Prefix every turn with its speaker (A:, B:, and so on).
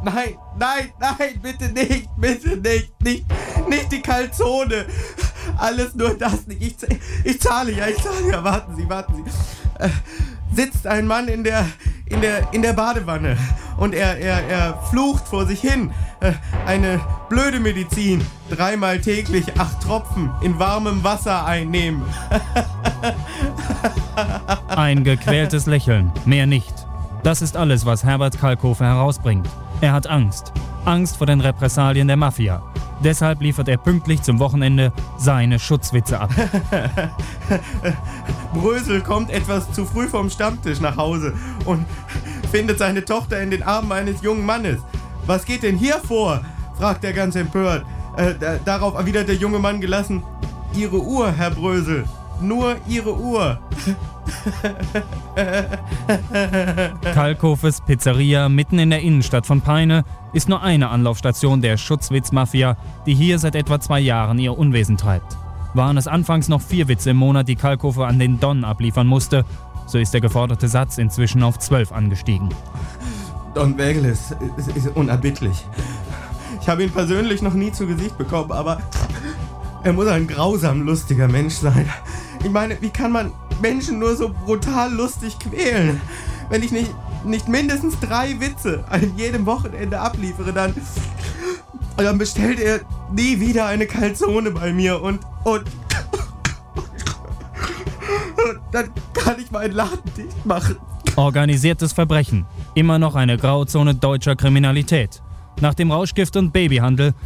A: Nein, bitte nicht, nicht die Calzone. Alles nur das nicht. Ich zahle ja, warten Sie. Sitzt ein Mann in der Badewanne und er flucht vor sich hin. Eine blöde Medizin. 3-mal täglich 8 Tropfen in warmem Wasser einnehmen.
B: Ein gequältes Lächeln, mehr nicht. Das ist alles, was Herbert Kalkofe herausbringt. Er hat Angst. Angst vor den Repressalien der Mafia. Deshalb liefert er pünktlich zum Wochenende seine Schutzwitze ab.
A: Brösel kommt etwas zu früh vom Stammtisch nach Hause und findet seine Tochter in den Armen eines jungen Mannes. Was geht denn hier vor? Fragt er ganz empört. Darauf erwidert der junge Mann gelassen: Ihre Uhr, Herr Brösel. Nur Ihre Uhr.
B: Kalkofes Pizzeria mitten in der Innenstadt von Peine ist nur eine Anlaufstation der Schutzwitz-Mafia, die hier seit etwa 2 Jahren ihr Unwesen treibt. Waren es anfangs noch 4 Witze im Monat, die Kalkofe an den Don abliefern musste, so ist der geforderte Satz inzwischen auf 12 angestiegen.
A: Don Wägel ist unerbittlich. Ich habe ihn persönlich noch nie zu Gesicht bekommen, aber er muss ein grausam lustiger Mensch sein. Ich meine, wie kann man Menschen nur so brutal lustig quälen? Wenn ich nicht mindestens 3 Witze an jedem Wochenende abliefere, dann bestellt er nie wieder eine Calzone bei mir und dann kann ich meinen Laden dicht machen.
B: Organisiertes Verbrechen. Immer noch eine Grauzone deutscher Kriminalität. Nach dem Rauschgift- und Babyhandel